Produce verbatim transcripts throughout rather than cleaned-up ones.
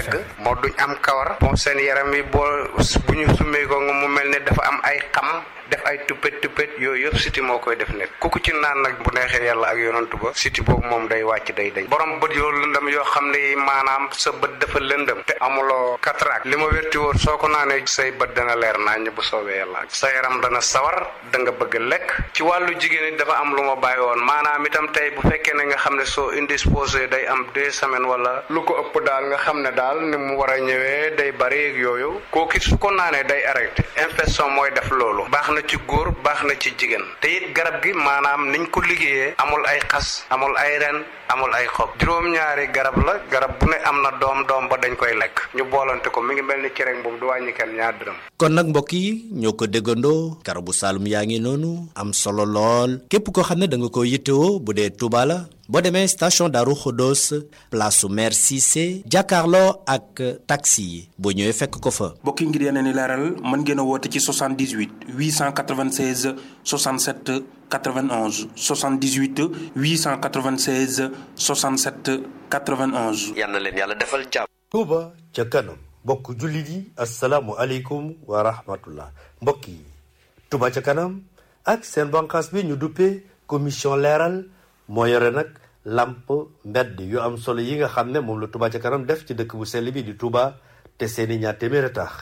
dagg moo duñ am kawar bon seen yaram yi boo bu ñu summee ko nga mu mel ne dafa am ay xam def ay tuppet tuppet yooyu yëpp siti moo koy def nekk ku ko ci naan nag bu neexee yàlla ak yonantu ba siti boobu moom day wàcc day dañ borom bët yoo lëndëm yoo xam ne maanaam sa bët dafa lëndëm te amuloo cataracte li ma wérti wóor soo ko naanee say bët dana leer naññ bu soobee yàlla sa yaram dana sawar da nga bëgg lekk ci wàllu jigéen it dafa am lu ma bàyyi woon maanaam itam tey bu fekkee ne nga xam ne soo indisposé day am deux semaines wala lu ko ëpp daal nga xam ne daal ni mu war a ñëwee day bari ak yooyu kooku su ko naanee day arrêté infection mooy def loolu baax na ci góor baax na ci jigéen te it garab gi maanaam niñ ko liggéeyee amul ay xas amul ay ren amul ay xob juróom-ñaari garab la garab bu ne am na doom doom ba dañ koy lekk ñu boolante ko mi ngi mel ni cere boobu du wàññi kenn ñaar dërëm. kon nag mbokk yi ñoo ko déggandoo garabu Saloum yaa ngi noonu am solo lool képp koo xam ne da nga ko yittewoo bu dee Touba la boo demee station Darou Khodos place su maire Cissé jàkkaarloo ak taxi yi boo ñëwee fekk ko fa. mbokk yi ngir yeneen i leeral mën ngeen a woote ci soixante-dix-huit huit cent quatre-vingt-seize soixante-sept quatre-vingt-onze soixante-dix-huit huit cent quatre-vingt-seize soixante-sept quatre-vingt-onze. yal na leen yàlla defal jàmm. Touba ca kanam mbokk jullit yi asalaamualeykum wa rahmatullah mbokk yi Touba ca kanam ak seen bànqaas bi ñu duppee commission leeral moo yore nag lamp mbedd yu am solo yi nga xam ne moom la Touba ca kanam def ci dëkk bu sell bi di Touba te seeni ñaar téeméeri tax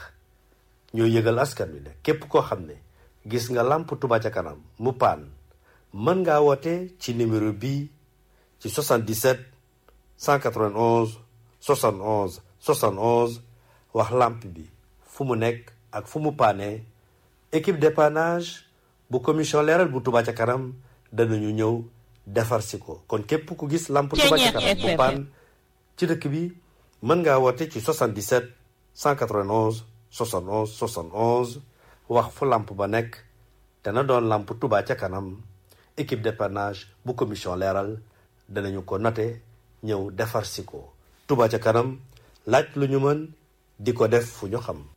ñoo yëgal askan wi ne képp koo xam ne gis nga lamp Touba ca kanam mu paan mën ngaa woote ci numéro bii ci soixante-dix-sept cent quatre-vingt-onze soixante-onze soixante-onze wax lamp bi fu mu nekk ak fu mu paane équipe dépannage bu commission leeral bu Touba ca kanam danañu ñëw defar si ko kon képp ku gis lamp Touba ca kanam bu paan ci dëkk bi mën ngaa woote ci soixante-dix-sept cent quatre-vingt-onze soixante-onze soixante-onze wax fu lamp ba nekk dana doon lamp Touba ca kanam équipe dépannage bu commission leeral danañu ko noté ñëw defar si ko Touba ca kanam laaj lu ñu mën di ko def fu ñu xam.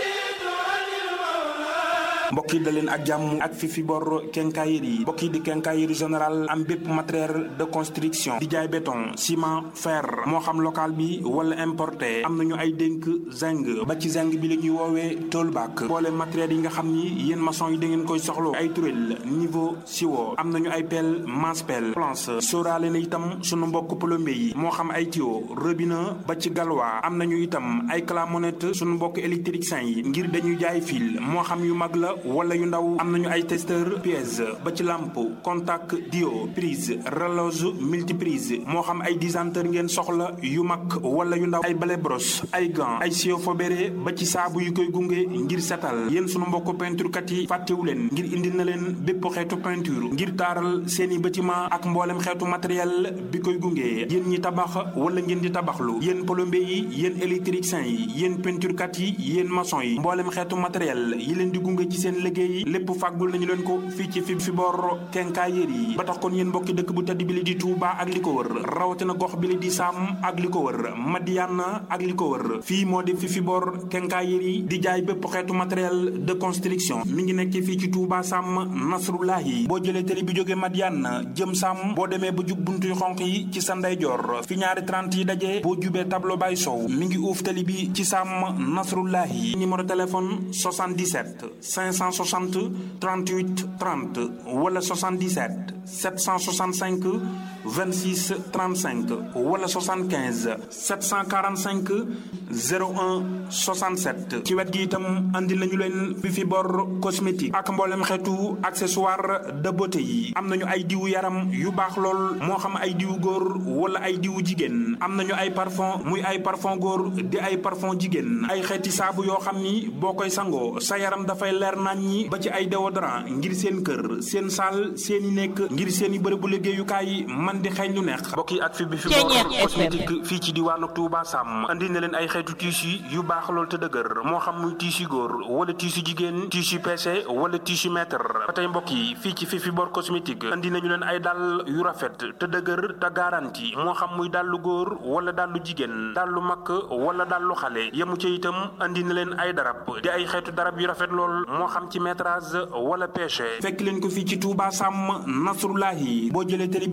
mbokk yi da leen ak jàmm ak Fifi Bor quincaillerie mbokk yi di quincaillerie général am bépp matériel de construction di jaay béton ciment fer moo xam local bi wala importé am nañu ay dénk zinc ba ci zinc bi la ñuy woowee toolback boole matériel yi nga xam ni yéen maçon yi da ngeen koy soxlo ay turel niveau siwo am nañu ay pelle masse pelle planche sóoraale na itam sunu mbokk plombier yi moo xam ay tuyau robinet ba ci galwa am nañu itam ay clamonette sunu mbokk électricien yi ngir dañuy jaay fil moo xam yu mag la wala yu ndaw am nañu ay testeur pièce ba ci lampe contact dio prise relose multiprise moo xam ay disanteur ngeen soxla yu mag wala yu ndaw ay balai brosse ay gants ay sio fobéré ba ci saabu yu koy gunge ngir setal yéen sunu mbokk peinture kat yi fàttewu leen ngir indil na leen bépp xeetu peinture ngir taaral seeni bâtiment ak mboolem xeetu matériel bi koy gunge yéen ñi tabax wala ngeen di tabaxlu yéen plombier yi yéen électricien yi yéen peinture kat yi yéen maçon yi mboolem xeetu matériel yi leen di gunge ci seen liggéey lépp fàggul nañu leen ko fii ci Fifi Bor quincaillerie yi ba tax kon yéen mbokki dëkk bu tedd bi li di Touba ak li ko wër rawatina gox bi li di Sam ak li ko wër Madiana ak li ko wër fii moo di Fifi Bor quincaillerie di jaay bépp xeetu matériel de construction mi ngi nekk fii ci Touba Sam Nasrullahi boo jëlee télé bi jógee Madiana jëm Sam boo demee ba jub buntu yu xonq yi ci sa ndeyjoor fi ñaari trente yi daje boo jubee tableau bay sow mi ngi uuf télé bi ci Sam Nasrullahi numéro téléphone soixante-dix-sept cinq cent soixante trente-huit trente wala soixante-dix-sept sept cent soixante-cinq vingt-six trente-cinq wala soixante-quinze sept cent quarante-cinq zéro un soixante-sept ci wet gi itam andi lañu leen Fifi Bor cosmétique ak mboolem xeetu accessoire de beauté yi am nañu ay diwu yaram yu baax lool moo xam ay diwu góor wala ay diwu jigéen am nañu ay parfum muy ay parfum góor di ay parfum jigéen ay xeeti saabu yoo xam ni boo koy sangoo sa yaram dafay leer nañ ñi ba ci ay déodorant ngir seen kër seen saal seen i nekk ngir seen i bërëbu liggéeyukaay man di xeeñ lu neex mbokk yi ak fi bi fi Bor cosmétique fii ci diwaanu Touba Sam andi na leen ay xeetu tissu yu baax lool te dëgër moo xam muy tissu góor wala tissu jigéen tissu P C wala tissu mètre ba tey mbokk yi fii ci Fifi Bor cosmétique andi nañu leen ay dàll yu rafet te dëgër te garanti moo xam muy dàllu góor wala dàllu jigéen dàllu mag wala dàllu xale yemu ca itam andi na leen ay darab di ay xeetu darab yu rafet lool moo xam ci métrage wala pêche fekk leen ko fii ci Touba Sam Nasrullahi boo jëlee télé bi jógee Madi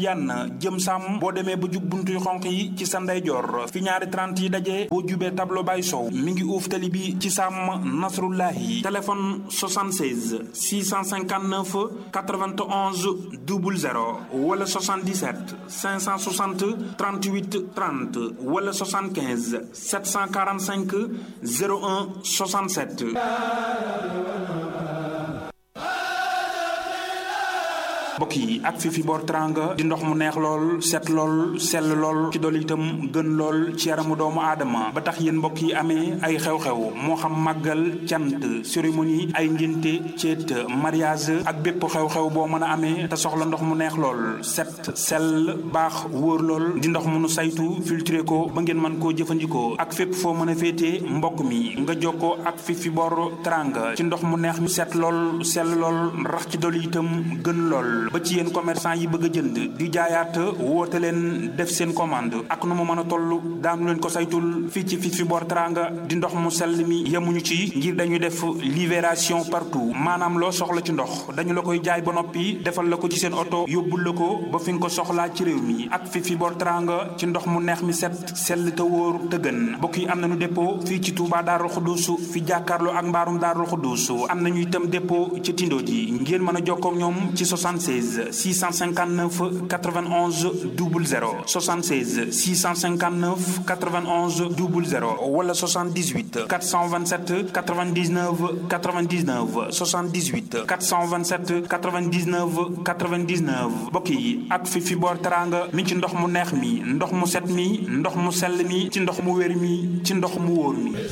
Madiane jëm Sam boo demee ba jub buntuy xonq yi ci sa ndeyjoor fi ñaari trente yi daje boo jubee tableau Baye Sow mi ngi uuf tali bi ci Sam Nasrullahi. téléphone soixante-seize six cent cinquante-neuf quatre-vingt-onze zéro zéro wala soixante-dix-sept cinq cent soixante trente-huit trente wala soixante-quinze sept cent quarante-cinq zéro un soixante-sept. mbokk yi ak Fifi Bor Teranga di ndox mu neex lool set lool sell lool ci dool itam gën lool ci yaramu doomu aadama ba tax yéen mbokk yi amee ay xew-xew moo xam màggal cant cérémonie ay ngénte ceet mariage ak bépp xew-xew boo mën a amee te soxla ndox mu neex lool set sell baax wóor lool di ndox mu nu saytu filtré ko ba ngeen mën koo jëfandikoo ak fépp foo mën a féetee mbokk mi nga jokkoo ak Fifi Bor Teranga ci ndox mu neex mi set lool sell lool rax ci dool itam gën lool ba ci yéen commerçant yi bëgg a jënd di jaayaat woote leen def seen commande ak nu mu mën a toll daanu leen ko saytul fii ci Fifi Bor Teranga di ndox mu sell mi yemuñu ci ngir dañuy def livraison partout maanaam loo soxla ci ndox dañu la koy jaay ba noppi defal la ko ci seen oto yóbbul la ko ba fi nga ko soxlaa ci réew mi ak Fifi Bor Teranga ci ndox mu neex mi set sell te wóor te gën mbokk yi am nañu dépôt fii ci Touba Darou Khoudoss fi jàkkaarloo ak mbaarum Darou Khoudoss am nañu itam dépôt ci Tindo ji ngeen mën a jokkoo ak ñoom ci soixante-seize six cent cinquante-neuf quatre-vingt-onze zéro zéro soixante-seize six cent cinquante-neuf quatre-vingt-onze zéro zéro wala soixante-dix-huit quatre cent vingt-sept quatre-vingt-dix-neuf quatre-vingt-dix-neuf soixante-dix-huit quatre cent vingt-sept quatre-vingt-dix-neuf quatre-vingt-dix-neuf mbokk yi ak Fifi Bor Teranga mi ci ndox mu neex mi ndox mu set mi ndox mu sell mi ci ndox mu wér mi ci ndox mu wóor mi.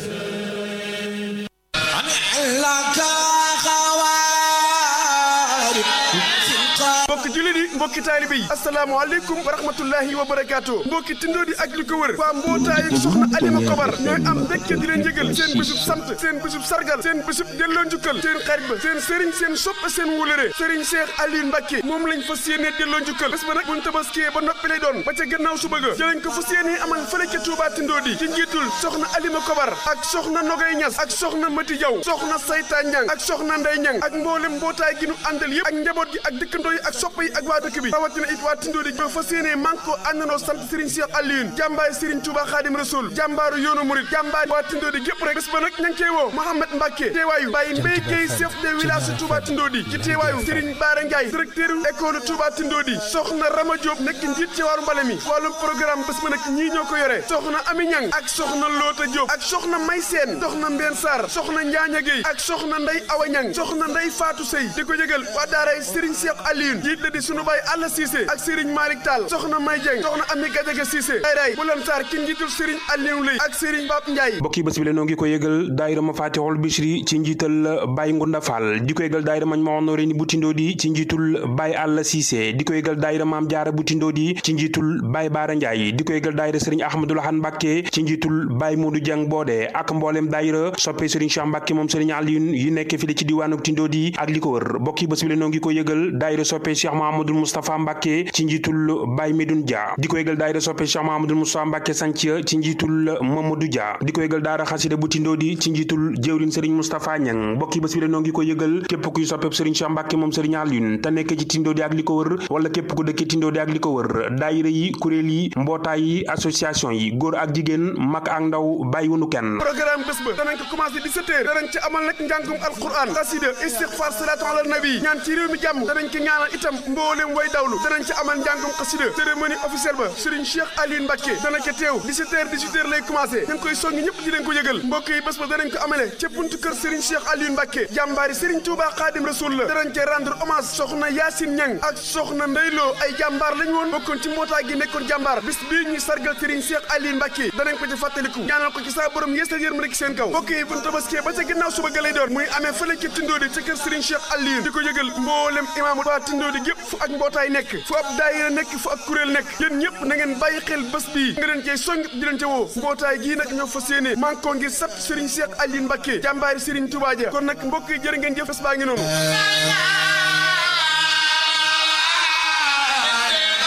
mbokki jullit yi mbokki taalibe yi asalaamaaleykum wa rahmatullahi wa barakaatu mbokki tindoo di ak li ko wër waa mbootaayu soxna Alima Kobar ñooy am mbégte di leen yëgal seen bésub sant seen bésub sargal seen bésub delloo njukkal seen xarit ba seen sëriñ seen soppe seen wólëre sëriñ Cheikh Aliou Mbacké moom lañ fas yéene delloo njukkal bés ba nag buñ tabaskiyee ba noppi lay doon ba ca gannaaw suba ga jëlañ ko fas yéene amal fële ca Touba tindoo di ci njiitul soxna Alima Kobar ak soxna Nogay Ñas ak soxna Mati Jaw soxna Sayta Ñang ak soxna Ndey Ñang ak mboolem mbootaay gi nu àndal yëpp ak njaboot gi ak dëkkandoo yi ak soppe yi ak waa dëkk bi rawatina it waa tindoo di ba fas yéene man ko àndandoo sant Serigne Cheikh Aliou jàmbaay Serigne Touba Khadim Rasoul jàmbaaru yoonu murid jàmbaar waa tindoo di gépp rek bés ba nag ña ngi koy woo Mouhamed Mbacké teewaayu Baye Mbaye Gueye chef de village Touba tindoo di ci teewaayu Serigne Bara Ndiaye directeur école Touba tindoo di soxna Rama Diop nekk njiit ci waaru mbale mi wàllum programme bés ba nag ñii ñoo ko yore soxna Ami Ñang ak soxna Loota Diop ak soxna May Seen soxna Mbeen Sarr soxna Njaaña Gueye ak soxna Ndey Awa Ñang soxna Ndey Fatou Sey di ko yëgal waa daaray Serigne Cheikh Aliou jiit la di sunu baay Alla Cissé ak Serigne Malick Tall soxna May Dieng soxna Ami Gadiaga Cissé ay ray bu lan saar ki njiitul Serigne Aliou Lay ak Serigne Bab Ndiaye mbokk yi bés bi la noo ngi ko yëgal daayira Mafatihul Bichri ci njiital Baye Ngunda Fall di ko yëgal daayira Mañ ma honoré ni bu tindoo di ci njiitul Baye Alla Cissé di ko yëgal daayira Maam Jaara bu tindoo di ci njiitul Baye Baara Ndiaye di ko yëgal daayira Serigne Ahmadou Lahane Mbacké ci njiitul Baye Modou Dieng Bodé ak mboolem daayira soppe Serigne Cheikh Mbacké moom Serigne Aliou yi nekk fi ci diwaanu tindoo di ak li ko wër mbokk yi bés bi la noo ngi ko yëgal daayira soppe Cheikh Mahamadou Moustapha Mbacké ci njiitul Baye Medoune Dia di ko yëgal daayira soppe Cheikh Mahamadou Moustapha Mbacké Santhia ci njiitul Mamadou Dia di ko yëgal daara xasida bu tindoo di ci njiitul jëwriñ Serigne Moustapha Niang mbokk yi bés bi la noo ngi ko yëgal képp kuy soppe Serigne Cheikh Mbacké moom Serigne Aliou te nekk ci tindoo di ak li ko wër wala képp ku dëkk tindoo di ak li ko wër daayira yi kuréel yi mbootaay yi association yi góor ak jigéen mag ak ndaw bàyyiwunu kenn programme bés ba danañ ko commencé dix-sept heures danañ ci amal nag njàngum alquran xasida istighfar salatu ala nabi ñaan ci réew mi jàmm danañ ko ñaanal itam mboolem way dawlu danañ ci amal njàngum xasida cérémonie officielle ba Serigne Cheikh Aliou Mbacké dana ca teew dix-sept heures dix-huit heures lay commencé ñu ngi koy soññ ñëpp di leen ko yëgal mbokk yi bés ba danañ ko amale ca buntu kër Serigne Cheikh Aliou Mbacké jàmbaari Serigne Touba Khadim Rasoul la danañ ca rendre hommage soxna Yacine Niang ak soxna Ndeyloo ay jàmbaar lañ woon bokkoon ci mbootaay gi nekkoon jàmbaar bis bii ñuy sargal Serigne Cheikh Aliou Mbacké danañ ko ci fàttaliku ñaanal ko ci saa borom yeesal yërmande ci seen kaw mbokk yi buñ tabaskee ba ca gannaaw suba ga lay doon muy amee fële ca tindoo di ca kër Serigne Cheikh Aliou di ko yëgal mboolem imaamu waa tindoo di gépp fu ak mbootaay nekk fu ab daayira nekk fu ak kuréel nekk yéen ñëpp na ngeen bàyyi xel bés bii nga leen cey soññ di leen ca woo mbootaay gii nag ñoo fas yéene man ko ngir sat Serigne Cheikh Aliou Mbacké jàmbaari Serigne Touba ja kon nag mbokk yi jërë ngeen jëf bés baa ngi noonu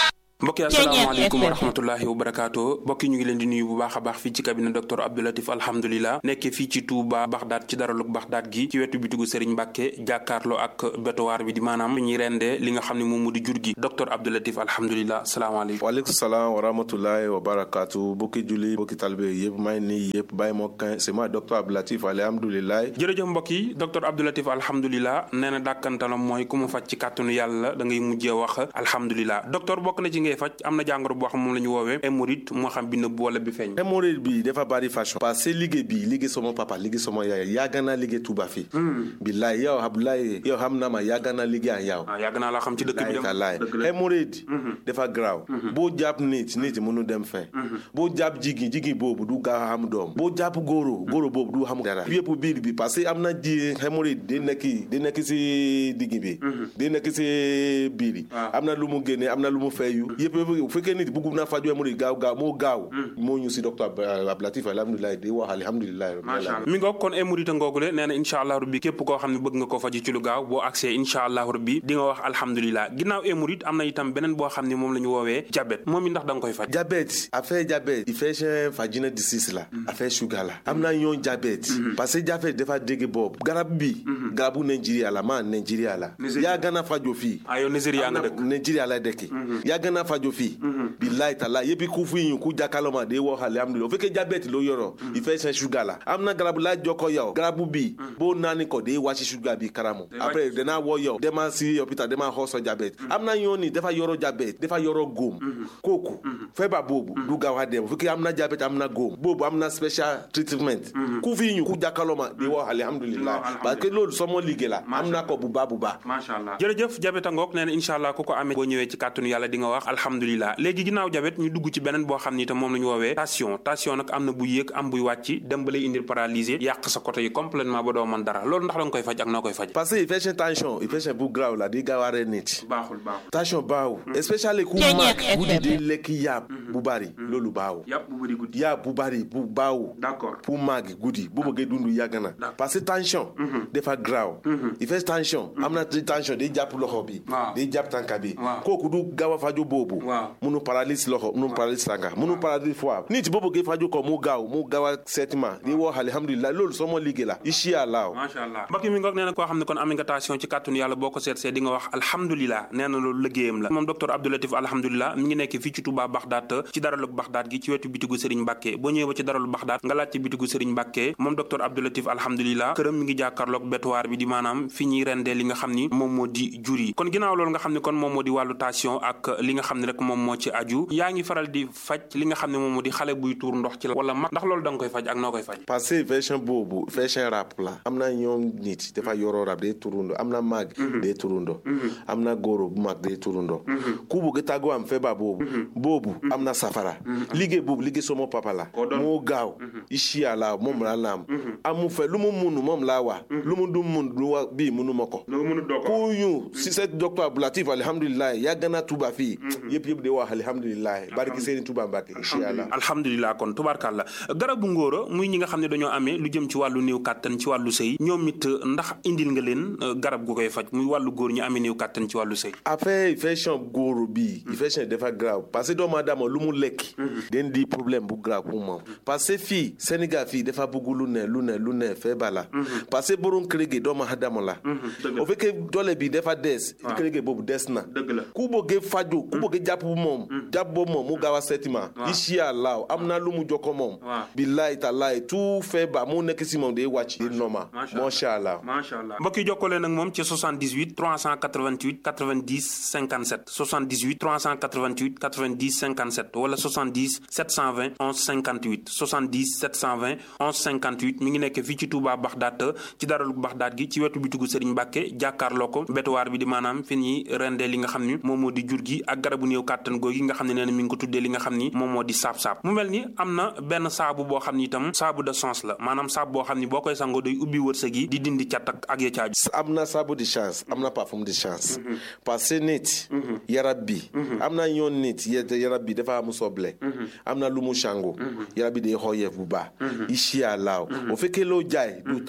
mbokki asalaamaaleykum wa rahmatullahi wa barakaatu mbokki ñu ngi leen di nuyu bu baax a baax fii ci cabinet docteur Abdou Latif alhamdulilah nekkee fii ci Touba Baxdaad ci daralug Baxdaad gi ci wetu bitigu Serigne Mbacke jàkkaarloo ak bétoir bi di maanaam ñuy rendee li nga xam ne moom mu di jur gi docteur Abdou Latif alhamdulilah salaamaaleykum. waaleykum salaam wa rahmatullahi wa barakaatu mbokki julli mbokki talibé yëpp may nii yëpp bàyyi moo kan c'est moi docteur Abdou Latif alhamdulilah. jërëjëf mbokk yi docteur Abdou Latif alhamdulilah nee na dàkkantalam mooy ku mu faj ci kàttanu yàlla da ngay mujjee wax alhamdulilah docteur bokk na ci ngay faj am na jàngoro boo xam moom la ñu woowee hémorroïde moo xam bi nëbb wala bi feeñ. hémorroïde bi dafa bari façon parce que liggéey bi liggéey sama papa liggéey sama yaay yàgg naa liggéey Touba fii. billaay yow Abdoulaye yow xam naa ma yàgg naa liggéey ak yow. ah yàgg naa la xam ci dëkk bi dem laay hémorroïde dafa garaaw. boo jàpp nit nit mënu dem fen. boo jàpp jigéen jigéen boobu du gaaw a xam doom. boo jàpp góoro góoro boobu du xam dara. yëpp biir bi parce que am na ji hémorroïde di nekk di nekk si digg bi. di nekk si biir yi. am na lu mu génne am na lu mu feeyu. yëpp bu fekkee nit bëgg na faju hémorroïde gaaw gaaw moo gaaw. moo ñu si docteur Abdou Latif alhamdulilah di wax alhamdulilah. macha allah mi ngoog kon hémorroïde ngoogule nee na incha allah rabbi képp koo xam ne bëgg nga ko faju ci lu gaaw boo accès incha allah rabbi di nga wax alhamdulilah ginnaaw hémorroïde am na itam beneen boo xam ne moom la ñu woowee diabète moom it ndax da nga koy faj. diabète affaire diabète il fait vagina disease la affaire sugar la am na yoon diabète parce que diabète dafa dégg boobu garab bi garabu Nigeria la maa Nigeria la yaa gën a fajo fii ah yow Nigeria nga dëkk Nigeria la dëkk yaa gën a fajo fii billahi taala yëpp ku fi ñu ku jàkkaarloo de wax alhamdulilah o fekkee diabète loo yoro il fait sugar la am na garabu la joko yow garabu bi boo naani ko de wàcc sugar bi karamu après dana woo yow dema si hôpital dema xoso diabète am na yoon ni dafa yoro diabète dafa yoro góom kooku feebar boobu du gaaw a dem fekkee am na diabète am na góom boobu am na special treatment ku fi ñu ku jàkkaarloo ma de wax alhamdulilah parce que loolu sama liggéey la am na ko bu baax bu baax macha allah jërëjëf diabète ngoog nee na incha allah ku ko amee boo ñëwee ci kàttanu yàlla di nga wax alhamdulilah léegi ginnaaw diabète ñu dugg ci beneen boo xam ni itam moom la ñu woowee tension tension nag am na buy yéeg am buy wàcc dem ba lay indil paralysé yàq sa côté yi complètement ba doo mën dara loolu ndax da nga koy faj ak noo koy faj parce que infection tension infection bu graaw la di gaaw a rey nit baaxul baaxul tension baaw especially ku mag guddi di lekk yàpp bu bari loolu baaw yàpp bu bari guddi yàpp bu bari bu baaw d'accord pour mag guddi bu bëggee dund yàgg na parce que tension dafa graaw infection tension am na tension day jàpp loxo bi day jàpp tànka bi kooku du gaaw a faju boobu munu paralyse loxo munu paralyse tànka munu paralyse foie nit boo bëggee faju ko mu gaaw mu gaaw a seetima di wax alhamdulilah loolu sama liggéey la incha allah macha allah mbokk mi ngoog nee na koo xam ne kon am nga tension ci kàttanu yàlla boo ko seet see di nga wax alhamdulilah nee na loolu liggéeyam la moom docteur Abdou Latif alhamdulilah mi ngi nekk fii ci Touba Baxdaad ci daralug Baxdaad gi ci wetu bitigu Serigne Mbacke boo ñëwee ba ci daralu Baxdaad nga laaj ci bitigu Serigne Mbacke moom docteur Abdou Latif alhamdulilah këram mi ngi jàkkaarloog bétoir bi di maanaam fi ñuy rendee li nga xam ni moom moo di jur yi kon ginnaaw loolu nga xam ne kon moom moo di wàllu tension ak li nga xam ne rek moom moo ci aju yaa ngi faral di faj li nga xam ne moom moo di xale buy tuur ndox ci la wala mag ndax loolu da nga koy faj ak noo koy faj parce que version boobu version rap la am na ñoom nit dafa yoroo rap day turundo am na mag day turundo am na góoro bu mag day turundo ku bëgg tàggoo am feebar boobu boobu am na safara liggéey boobu liggéey sama papa la moo gaaw incha allah moom la laam amu fe lu mu munu moom laa wax lu mu du mun lu wax bii munu ma ko ku ñu si set docteur Abdou Latif alhamdulilah yàgg na Touba fii yëpp yëpp di wax alhamdulilah barki seeni Touba Mbacke incha allah alhamdulilah kon tubaarkàlla garabu ngóora muy ñi nga xam ne dañoo amee lu jëm ci wàllu néew kàttan ci wàllu sëy ñoom it ndax indil nga leen garab gu koy faj muy wàllu góor ñu amee néew kàttan ci wàllu sëy affaire infection góor bi infection dafa grave parce que doomu aadama lu mu lekk den di problème bu grave pour moom parce que fii Sénégal fii dafa bëgg lu ne lu ne lu ne feebar la parce que borom kër gi doomu aadama la o fekkee doole bi dafa des kër gi boobu des na ku bëggee faju ku bëggee jàpp bu moom jàpp boobu moom mu gaaw a seetima incha allah am na lu mu jokko moom billahi taalaay tout feebar mu nekk si moom day wàcc di normal macha allah macha allah mbokk yi jokkoo leen ak moom ci soixante-dix-huit trois cent quatre-vingt-huit quatre-vingt-dix cinquante-sept soixante-dix-huit trois cent quatre-vingt-huit quatre-vingt-dix cinquante-sept wala soixante-dix sept cent vingt onze cinquante-huit soixante-dix sept cent vingt onze cinquante-huit mi ngi nekk fii ci Touba Baxdaad ci daralu Baxdaad gi ci wetu bitigu Serigne Mbacke jàkkaarloo ko bétuwaar bi di maanaam fi ñuy rendee li nga xam ni moom moo di jur gi ak garabu néew kàttan googi nga xam ne nee na mi ngi ko tuddee li nga xam ni moom moo di saab-saab mu mel ni am na benn saabu boo xam ni itam saabu de chance la maanaam saabu boo xam ni boo koy sangoo day ubbi wërsëg yi di dindi cat ak ak ya caaju am na saabu de chance am na parfum de chance parce que nit yarab bi am na yoon nit yarab bi dafa am soble am na lu mu sango yarab bi day xooyeef bu baax incha allah o fekkee loo jaay du taaw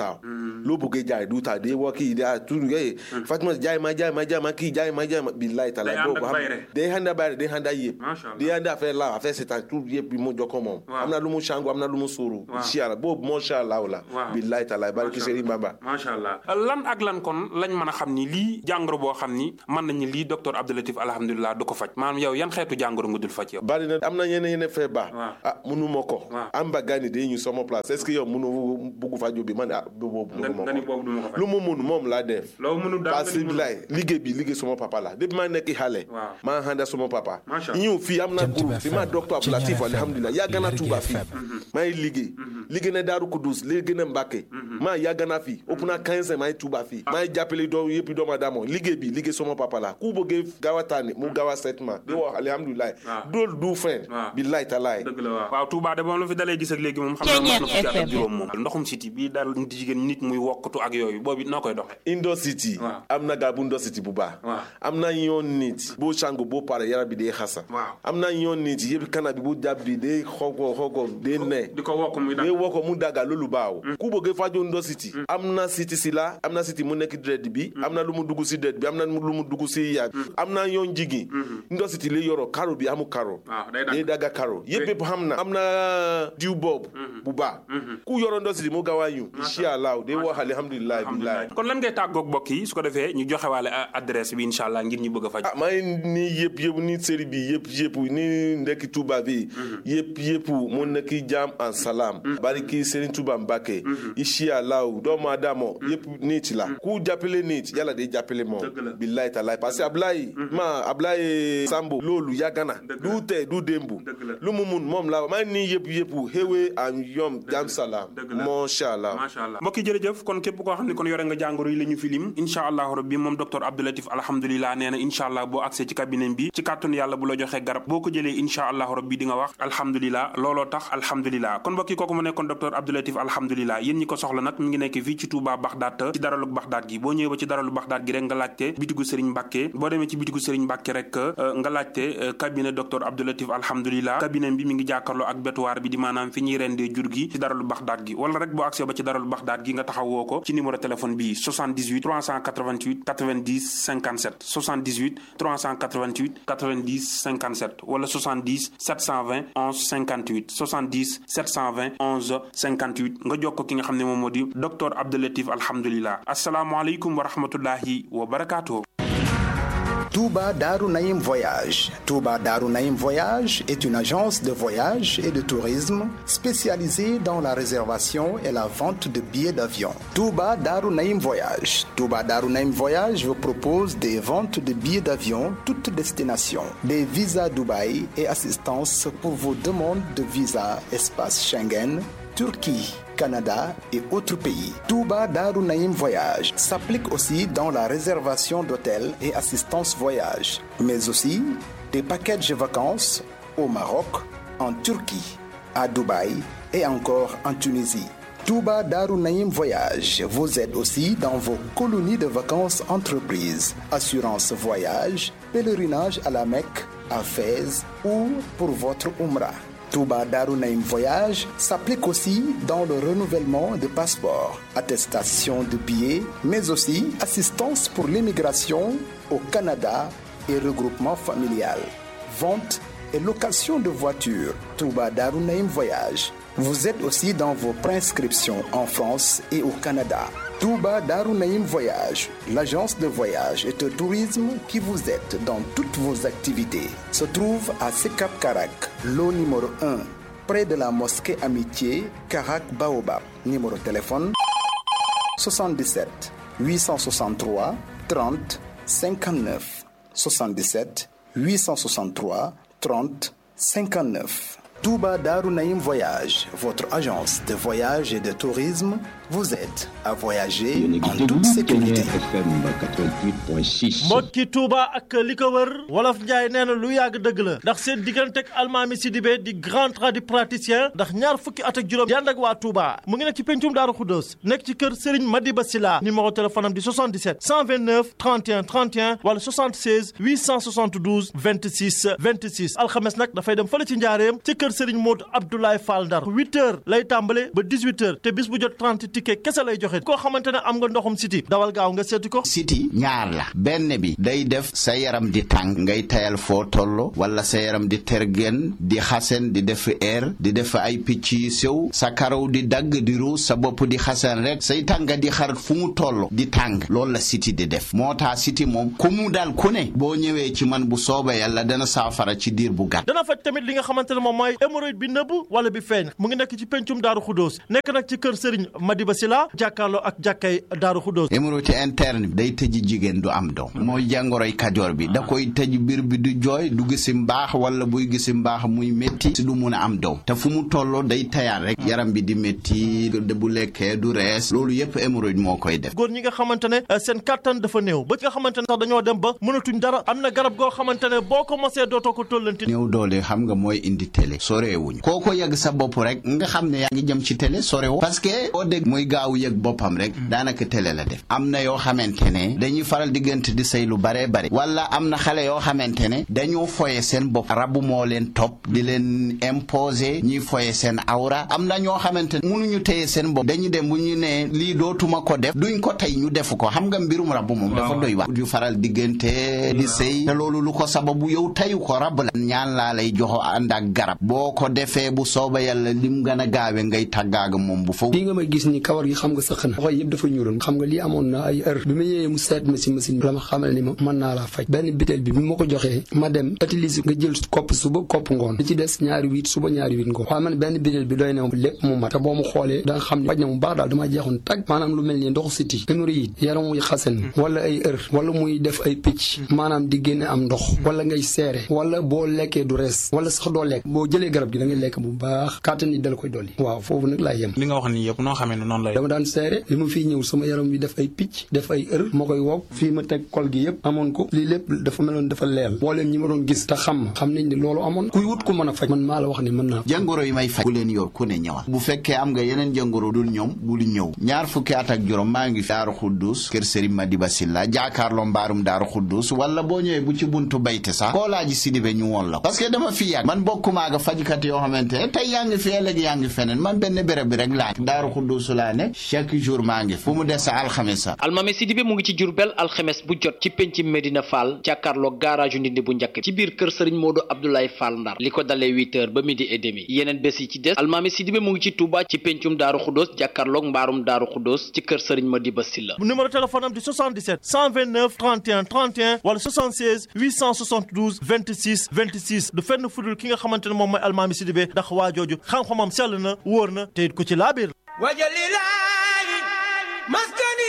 lo buge jaay du ta de waki da turu ye Fatima jaay ma jaay ma jaay ma ki jaay ma jaay ma billahi taala bo de handa bayre de handa yep de handa affaire là affaire c'est un tout yep bi mo joko mom amna lu mu chango amna lu mu suru inshallah bo mo sha Allah la billahi taala barki Serigne Bamba ma sha Allah lan ak lan kon lañ mëna xamni li jangoro bo xamni man nañ li docteur Abdou Latif alhamdulillah du ko fajj manam yow yan xétu jangoro ngudul fajj yow bari na amna ñene ñene fe ba ah munu moko amba gani de ñu sama place est ce que yow munu bugu fajjo bi man bobu ngani bobu duma ko fajj lu mu munu mom la def lo munu da parce que billahi liggé bi liggé sama papa la depuis ma nek xalé ma handa sama papa ñu fi amna groupe fi ma docteur Abdou Latif alhamdulillah ya gana Touba fi may liggé liggé na Daaru Kudus liggé na Mbacké ma ya gana fi opuna quinze may Touba fi may jappelé do yepi do madame liggé bi liggé sama papa la ku bëgg gawatani mu gawa setma di wax alhamdulillah dol du fen billahi taala deug la waaw Touba de bam lu fi dalay gis ak légui mom xam na na ci ak juroom mom ndoxum city bi dal jigen nit muy wokatu ak yoyu bobu nokoy doxé Indo City amna ga bu Indo City bu ba amna yon nit bo chango bo pare yara bi de xassa amna yon nit yebi kana bi bu jabbi de xoko xoko de ne diko wok muy de woko mu daga lolu baaw ku bëgg fajo Indo City amna city sila amna city mu nek dread bi amna lu mu duggu ci dread bi amna lu mu duggu ci yak amna yon jigi Indo City le yoro karo bi amu karo de daga karo yebe hamna amna diu bob bu ba ku yoro Indo City mu gawayu inshallah de wax alhamdulillah billahi kon lan ngay tagok bokk yi su ko defé ñu joxe walé adresse bi inshallah ngir ñu bëgg faj ah may ni yep yep ni série bi yep yep ni ndek Touba bi yep yep mo nek jam en salam bariki Serigne Touba Mbacké inshallah do madamo yep nit la ku jappelé nit yalla day jappelé mom billahi taala parce que Ablaye ma Ablaye Sambo lolu yagana du té du dembu lu mu mun mom la may ni yep yep hewe am yom jam salam machallah machallah mbokki jërëjëf kon képp ko xamni kon yoré nga jangoro yi lañu filim inshallah rabbi mom docteur Abdou Latif alhamdulillah néna inshallah bo accès ci cabinet bi ci carton yalla bu la joxé garab boko jëlé inshallah rabbi di nga wax alhamdulillah lolo tax alhamdulillah kon mbokki koku mu nekkon docteur Abdou Latif alhamdulillah yeen ñi ko soxla nak mi ngi nekk fi ci Touba Baghdad ci daralu Baghdad gi bo ñëwé ba ci daralu Baghdad gi rek nga laccé bitigu Serigne Mbacké bo démé ci bitigu Serigne Mbacké rek nga laccé cabinet docteur Abdou Latif alhamdulillah cabinet bi mi ngi jakarlo ak bétuwar bi di manam fi ñi rendé jur gi ci daralu Baghdad gi wala rek bo accès ba ci daralu Baghdad gi nga taxawoo ko ci numéro téléphone bi soixante-dix-huit trois cent quatre-vingt-huit quatre-vingt-dix cinquante-sept soixante-dix-huit trois cent quatre-vingt-huit quatre-vingt-dix cinquante-sept wala soixante-dix sept cent vingt onze cinquante-huit soixante-dix sept cent vingt onze cinquante-huit nga jokk ki nga xamné mom modi docteur Abdou Latif alhamdulillah assalamu alaykum wa rahmatullahi wa barakatuh. Touba Darou Naïm Voyage. Touba Darou Naïm Voyage est une agence de voyage et de tourisme spécialisée dans la réservation et la vente de billets d'avion. Touba Darou Naïm Voyage. Touba Darou Naïm Voyage vous propose des ventes de billets d'avion toutes destinations, des visas Dubaï et assistance pour vos demandes de visa espace Schengen, Turquie, Canada et autres pays. Touba Darou Naïm Voyage s'applique aussi dans la réservation d'hôtels et assistance voyage, mais aussi des packages de vacances au Maroc, en Turquie, à Dubaï et encore en Tunisie. Touba Darou Naïm Voyage vous aide aussi dans vos colonies de vacances entreprises, assurance voyage, pèlerinage à la Mecque, à Fès ou pour votre Umrah. Touba Darou Naïm Voyage s'applique aussi dans le renouvellement de passeports, attestation de billets, mais aussi assistance pour l'immigration au Canada et regroupement familial, vente et location de voitures. Touba Darou Naïm Voyage vous aide aussi dans vos prescriptions en France et au Canada. Touba Darou Naïm Voyage, l'agence de voyage et de tourisme qui vous aide dans toutes vos activités, se trouve à Sekap Karak, lot numéro un, près de la mosquée Amitié, Karak Baobab. Numéro de téléphone soixante-dix-sept huit cent soixante-trois trente cinquante-neuf. soixante-dix-sept huit cent soixante-trois trente cinquante-neuf. Touba Darou Naïm Voyage, votre agence de voyage et de tourisme, vous aide à voyager en toute sécurité. mbokki Touba ak li ko wër wolof Njaay nee na lu yàgg dëgg la ndax seen diggante ak Almaami Sidibé di grand tradipraticien ndax ñaar fukki at ak juróom yànd ak waa Touba mu ngi nekk ci pencum Daaru Xuddoos nekk ci kër Serigne Madiba Sila numéro téléphone am di soixante-dix-sept cent vingt-neuf trente et un trente et un wala soixante-seize huit cent soixante-douze vingt-six vingt-six alxames nag dafay dem fële ci njaareem ci kër Serigne Modou Abdoulaye Fall Ndar huit heures lay tàmbale ba dix-huit heures te bis bu jot trente ticket kese lay joxe koo xamante ne am nga ndoxum siti dawal gaaw nga seeti ko. siti ñaar la benn bi day def sa yaram di tàng ngay tayal foo tollo wala sa yaram di tergen di xasen di def air di def ay picc yu sew sa karaw di dagg di ruus sa bopp di xasen rek say tànga di xar fu mu tollo di tàng loolu la siti di def moo tax siti moom ku mu dal ku ne boo ñëwee ci man bu sooba yàlla dana saafara ci diir bu gàtt. dana faj tamit li nga xamante ne moom mooy hémorroïde bi nëbb wala bi feeñ mu ngi nekk ci pencum Daaru Xuddoos nekk nag ci kër Serigne Madiba Sila jàkkaarloo ak jàkkay Daaru Xuddoos. hémorroïde interne bi day tëji jigéen du am doom mooy jàngoroy kajoor bi da koy tëj biir bi du jooy du gisi mbaax wala buy gisi mbaax muy métti si du mun a am doom te fu mu tolloo day tayal rek yaram bi di métti bu lekkee du rees loolu yëpp hémorroïde moo koy def. góor ñi nga xamante ne seen kattan dafa néew ba nga xamante ne sax dañoo dem ba mënatuñ dara am na garab goo xamante ne boo ko mosee dootoo ko tollanti. néew doole xam nga mooy indi télé soreewuñ koo ko yëg sa bopp rek nga xam ne yaa ngi jëm ci télé sorewu parce que boo dégg muy gaaw yëg boppam rek daanaka télé la def am na yoo xamante ne dañuy faral diggante di sëy lu bare bare wala am na xale yoo xamante ne dañoo foye seen bopp rabu moo leen topp di leen imposer ñuy foye seen awra am na ñoo xamante ne mënuñu téye seen bopp dañu dem bu ñu ne lii dootuma ko def duñ ko tey ñu defu ko xam nga mbirum rabu moom dafa doy wax yu faral diggante di sëy te loolu lu ko sababu yow tayu ko rab la ñaan laa lay joxo ànd ak garab boo ko defee bu sooba yàlla lim gën a gaawe ngay tàggaaga moom bu foofu lii nga may gis ni kawar gi xam nga sëq na waxoy yëpp dafa ñuuloon xam nga lii amoon na ay heure bi ma ñëwee mu seet ma si machine bi la ma xamal ni ma mën naa laa faj benn bitel bi bi ma ko joxee ma dem utiliser nga jël kopp suba kopp ngoon li ci des ñaari huit suba ñaari huit ngoon waaye man benn bitel bi doy na lépp mu mat te boo mu xoolee da nga xam ne faj na mu baax daal dama jeexoon tag maanaam lu mel ni ndoxu siti hémorroïde yaram muy xasan wala ay heure wala muy def ay picc maanaam di génne am ndox wala ngay seere wala boo lekkee du rees wala sax doo lekk boo jëlee garab gi da ngay lekk bu baax kàttan yi dala koy dolli waaw foofu nag laay yem li nga wax ni yëpp noo xamee ne noonu lay dama daan seere li ma fii ñëw sama yaram bi def ay picc def ay heure ma koy wokk fii ma teg kol gi yëpp amoon ko lii lépp dafa meloon dafa leel boo leen ñi ma doon gis te xam xam nañ ne loolu amoon kuy wut ko mën a faj man maa la wax ni mën naa jàngoro yi may faj ku leen yor ku ne ñëwal bu fekkee am nga yeneen jàngoro dul ñoom bul ñëw ñaar fukki at ak juróom maa ngi Daaru Xuddus kër Serigne Madiba Silla jaakaarloo mbaarum Daaru Xuddus wala boo ñëwee bu ci buntu bayte sax koo laaji Sidibé ñu woon la parce que dama fi yàgg man bokkuma ga fajkat yoo xamante ne tey yaa ngi fi ëllëg yaa ngi feneen man benn béréb bi rek laa Daaru Xuddus laa ne chaque jour maa ngi fu mu des sa alxames sa Almami Sidibé mu ngi ci Jurbel alxames bu jot ci penc Medina Fall jàkkaarloo garage Ndindi bu njëkk ci biir kër Serigne Modou Abdoulaye Fall Ndar li ko dalee huit heures ba midi et demi yeneen bés yi ci des Almami Sidibé mu ngi ci Touba ci pencum Daaru Xuddus jàkkaarloog mbaarum Daaru Xuddus ci kër Serigne Madiba Silla numéro téléphone am di soixante-dix-sept cent vingt-neuf trente et un trente et un wala soixante-seize huit cent soixante-douze vingt-six vingt-six du fenn fudul ki nga xamante ne moom mooy Almami Sidibé ndax waa jooju xam-xamam sell na wóor na te it ku ci laabir wajalilaayi maskani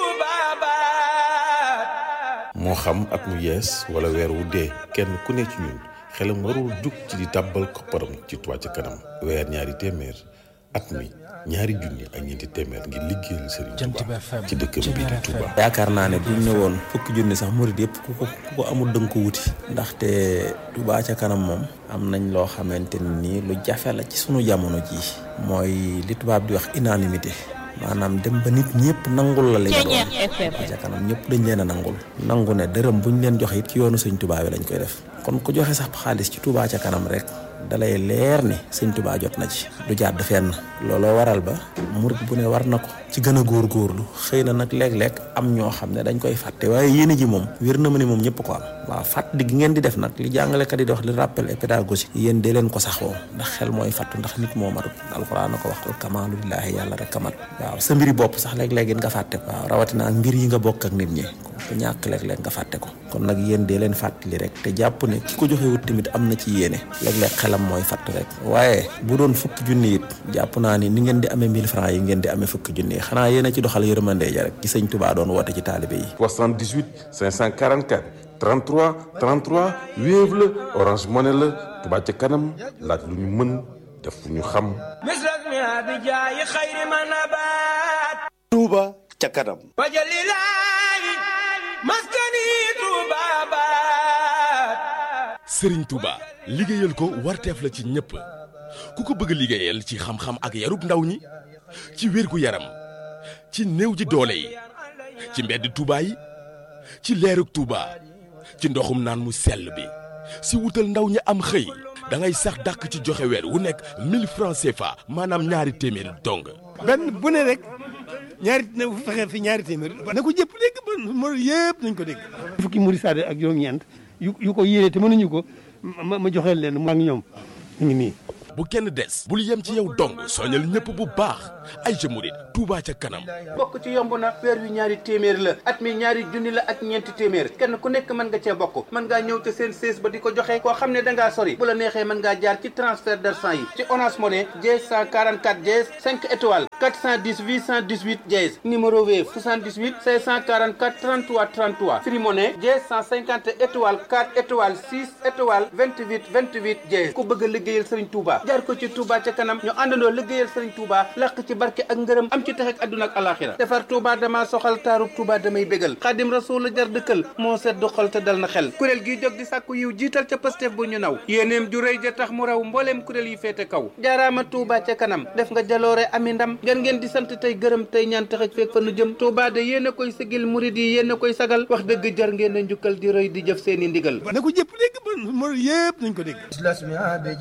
tubabat moo xam at mu yees wala weer wu dee kenn ku ne ci ñun xelam warul jug ci di tàbbal kopparam ci Touba ca kanam weer ñaari téeméer at mi ñaari junni ak ñeenti téeméer ngir liggéeyal Serigne Touba ci dëkkam bii di Touba. yaakaar naa ne buñ ne woon fukki junni sax murid yëpp ku ko ku ko amul dënk ko wuti ndaxte Touba ca kanam moom am nañ loo xamante ni lu jafe la ci sunu jamono jii mooy li tubaab di wax unanimité maanaam dem ba nit ñëpp nangul la lañ doon Touba ca kanam ñëpp dañ leen a nangul nangu ne dërëm buñ leen joxe it ci yoonu Sëñ Touba bi lañ koy def kon ku joxe sax xaalis ci Touba ca kanam rek dalay leer ni Sëñ Touba jot na ci du jàdd fenn looloo waral ba murid bu ne war na ko ci gën a góorgóorlu xëy na nag léeg-léeg am ñoo xam ne dañ koy fàtte waaye yéene ji moom wér na ma ne moom ñëpp ko am waaw fàttali gi ngeen di def nag li jàngalekat yi di wax li rappel et pédagogique yéen dee leen ko saxoo ndax xel mooy fàttu ndax nit moo matut alxuraan na ko wax kamaalu lillaahi yàlla rek kamat waaw sa mbiri bopp sax léeg-léeg nga fàtte ko waaw rawatina ak mbir yi nga bokk ak nit ñi ko ñàkk léeg-léeg nga fàtte ko kon nag yéen dee leen fàttali rek te jàpp ne ki ko joxewut tamit am na ci yéene léeg-léeg xelam mooy fàtt rek waaye bu doon fukki junni it jàpp naa ni ni ngeen di amee mille francs yi ngeen di amee fukki junni yi xanaa yéen a ci doxal yërmande ja rek ci Sëñ Touba doon woote ci taalibe yi soixante-dix-huit cinq cent quarante-quatre trente-trois trente-trois Wave la Orange Money la Touba ca kanam laaj lu ñu mën def fu ñu xam misrak mi abijaayi xayri manabaat Touba ca kanam wajalilaayi maskani tubabat Serigne Touba liggéeyal ko warteef la ci ñëpp ku ko bëgg liggéeyal ci xam-xam ak yarub ndaw ñi ci wérgu yaram ci néew ji doole yi ci mbedd Touba yi ci leerug Touba ci ndoxum naan mu sell bi si wutal ndaw ñi am xëy da ngay sax dàkk ci joxe weer wu nekk mille francs C F A maanaam ñaari téeméeri dong. benn bu ne rek ñaari na fexe fi ñaari téeméer na ko jëpp dégg ba mo yëpp nañ ko dégg. fukki murid saade ak juróom-ñeent yu yu ko yéene te mënuñu ko ma ma joxeel leen mu ak ñoom ñu ngi nii. bu kenn des bul yem ci yow dong soñal ñëpp bu baax ay jëmurit Touba ca kanam. bokk ci yomb na weer wi ñaari téeméer la at mi ñaari junni la ak ñeenti téeméer kenn ku nekk mën nga cee bokk mën ngaa ñëw te seen sées ba di ko joxe koo xam ne da ngaa sori bu la neexee mën ngaa jaar ci transfert d'argent yi ci Orange Money dièse cent quarante-quatre dièse cinq étoiles quatre cent dix huit cent dix-huit dièse numéro Wave soixante-dix-huit cinq cent quarante-quatre trente-trois trente-trois Free Money dièse cent cinquante étoiles quatre étoiles six étoiles vingt-huit vingt-huit dièse ku bëgg a liggéeyal Serigne Touba jaar ko ci Touba ca kanam ñu àndandoo liggéeyal Serigne Touba làq ci barke ak ngërëm am ci tax ak àdduna ak alaxira defar Touba dama soxal taarub Touba damay bégal Xaadim Rasul la jar dëkkal moo sedd xol te dal na xel kuréel gi jóg di sàkku yiw jiital ca Pastef bu ñu naw yéeneem ju rëy ja tax mu raw mbooleem kuréel yi féete kaw jaaraama Touba ca kanam def nga jaloore ami ndam ngeen ngeen di sant tey gërëm tey ñaan taxaj feek fa nu jëm Touba de yéen a koy sigil murid yi yéen a koy sagal wax dëgg jar ngeen a njukkal di rëy di jëf seeni ndigal na ko jëpp dégg ba mo yëpp nañ ko dégg.